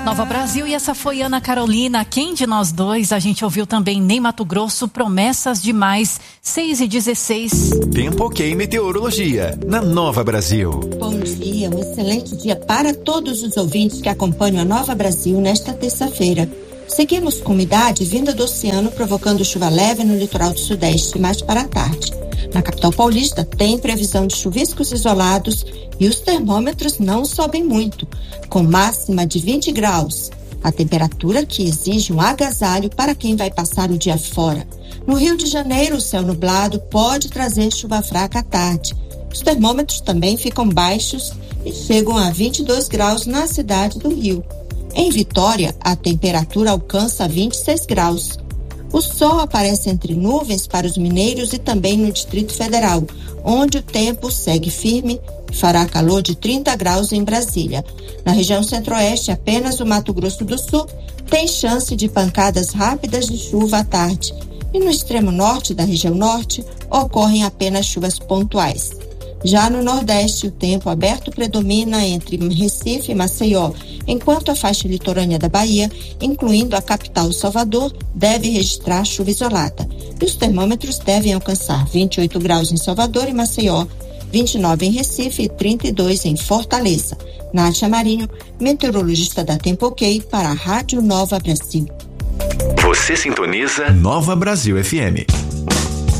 Nova Brasil, e essa foi Ana Carolina. Quem de nós dois? A gente ouviu também Ney Matogrosso, Promessas Demais, 6h16. Tempo ok, meteorologia, na Nova Brasil. Bom dia, um excelente dia para todos os ouvintes que acompanham a Nova Brasil nesta terça-feira. Seguimos com umidade vinda do oceano, provocando chuva leve no litoral do sudeste mais para a tarde. Na capital paulista tem previsão de chuviscos isolados e os termômetros não sobem muito, com máxima de 20 graus. A temperatura que exige um agasalho para quem vai passar o dia fora. No Rio de Janeiro, o céu nublado pode trazer chuva fraca à tarde. Os termômetros também ficam baixos e chegam a 22 graus na cidade do Rio. Em Vitória, a temperatura alcança 26 graus. O sol aparece entre nuvens para os mineiros e também no Distrito Federal, onde o tempo segue firme e fará calor de 30 graus em Brasília. Na região centro-oeste, apenas o Mato Grosso do Sul tem chance de pancadas rápidas de chuva à tarde. E no extremo norte da região norte, ocorrem apenas chuvas pontuais. Já no Nordeste, o tempo aberto predomina entre Recife e Maceió, enquanto a faixa litorânea da Bahia, incluindo a capital Salvador, deve registrar chuva isolada. E os termômetros devem alcançar 28 graus em Salvador e Maceió, 29 em Recife e 32 em Fortaleza. Nádia Marinho, meteorologista da Tempo OK para a Rádio Nova Brasil. Você sintoniza Nova Brasil FM.